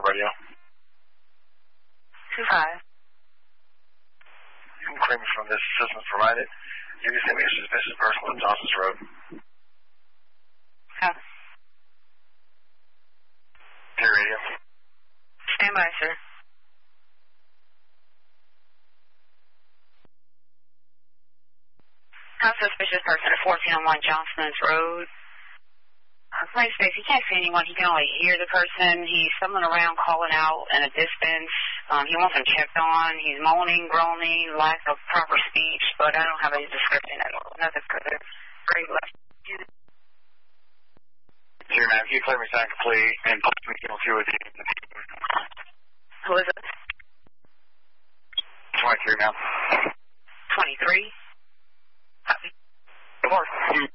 radio. 25. You can claim from this assistance provided. You can send me a suspicious person on Johnson's Road. Oh. Your radio. Stand by, sir. How suspicious person at 1401 Johnson's Road. Claim space, he can't see anyone. He can only hear the person. He's stumbling around, calling out in a distance. He wants him checked on. He's moaning, groaning, lack of proper speech, but I don't have any description at all. Nothing further. Great left. Here, ma'am, can you claim me sign complete and possibly go through with you? Who is it? 23, ma'am. 23? Copy. Good morning.